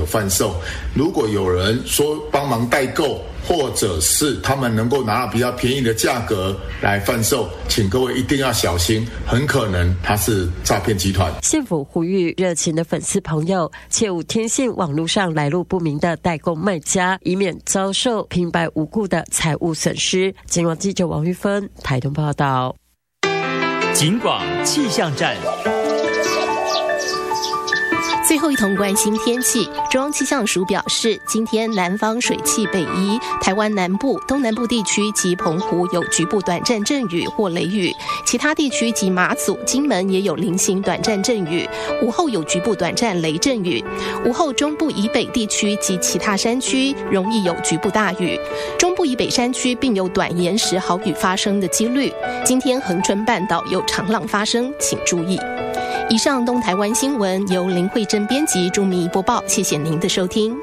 有贩售。如果有人说帮忙代购，或者是他们能够拿到比较便宜的价格来贩售，请各位一定要小心，很可能他是诈骗集团。 县府呼吁热情的粉丝朋友切勿听信网络上来路不明的代购卖家，以免遭受平白无故的财务损失。警广记者王玉芬台东报道。 警广气象站。 最后一同关心天气，中央气象署表示，今天南方水汽北移，台湾南部、东南部地区及澎湖有局部短暂阵雨或雷雨，其他地区及马祖、金门也有零星短暂阵雨，午后有局部短暂雷阵雨。午后中部以北地区及其他山区容易有局部大雨，中部以北山区并有短延时豪雨发生的几率。今天恒春半岛有长浪发生，请注意。以上东台湾新闻由林慧珍编辑，朱明仪播报，谢谢您的收听。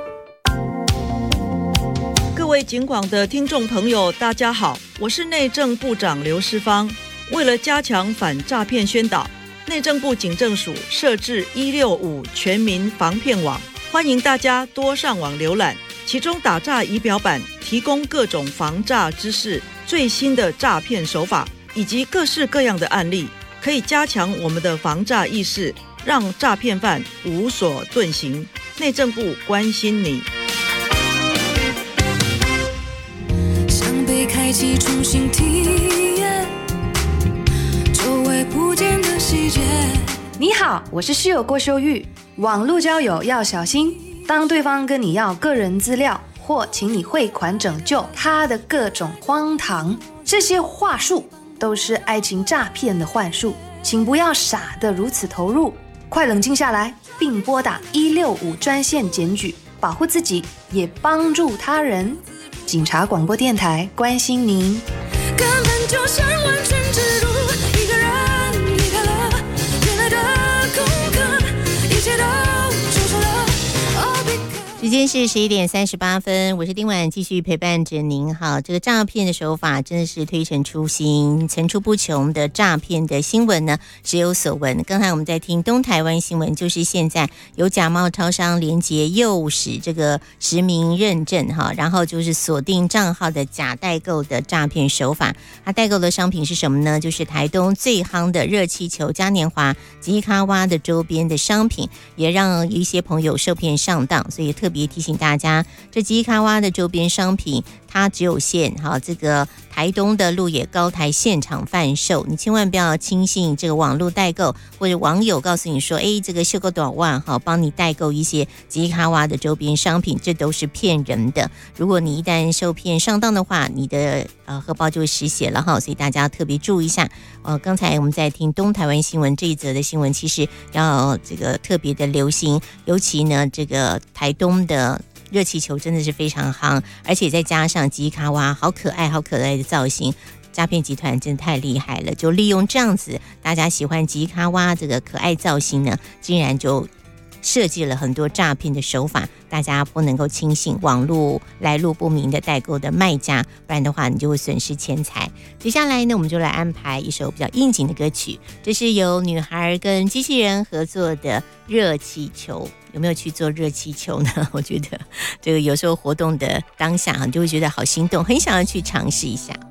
各位警广的听众朋友，大家好，我是内政部长刘世芳。为了加强反诈骗宣导，内政部警政署设置165全民防骗网，欢迎大家多上网浏览。其中打诈仪表板提供各种防诈知识、最新的诈骗手法以及各式各样的案例，可以加强我们的防诈意识，让诈骗犯无所遁形。内政部关心你。 想被开启重新体验周围不见的细节。 你好，我是室友郭秀玉。网络交友要小心，当对方跟你要个人资料或请你汇款拯救他的各种荒唐，这些话术都是爱情诈骗的幻术，请不要傻得如此投入，快冷静下来，并拨打165专线检举，保护自己也帮助他人。警察广播电台关心您。 根本就像完全植入一个人离开了原来的功课，一切都结束了。 时间是11:38，我是丁婉，继续陪伴着您。好，这个诈骗的手法真的是推陈出新，层出不穷的诈骗的新闻呢，时有所闻。刚才我们在听东台湾新闻，就是现在有假冒超商连结诱使这个实名认证哈，然后就是锁定账号的假代购的诈骗手法。它代购的商品是什么呢？就是台东最夯的热气球、嘉年华、吉卡蛙的周边的商品，也让一些朋友受骗上当，所以特别提醒大家，这吉卡蛙的周边商品它只有限这个台东的鹿野高台现场贩售，你千万不要轻信这个网络代购或者网友告诉你说这个秀个短万帮你代购一些吉卡蛙的周边商品，这都是骗人的。如果你一旦受骗上当的话，你的荷包就会失血了所以大家特别注意一下。刚才我们在听东台湾新闻这一则的新闻，其实要这个特别的留心，尤其呢这个台东的热气球真的是非常夯，而且再加上吉卡蛙好可爱好可爱的造型，诈骗集团真的太厉害了，就利用这样子大家喜欢吉卡蛙这个可爱造型呢，竟然就设计了很多诈骗的手法，大家不能够轻信网络来路不明的代购的卖家，不然的话你就会损失钱财。接下来呢，我们就来安排一首比较应景的歌曲，这是由女孩跟机器人合作的热气球。有没有去做热气球呢？我觉得这个有时候活动的当下你就会觉得好心动，很想要去尝试一下。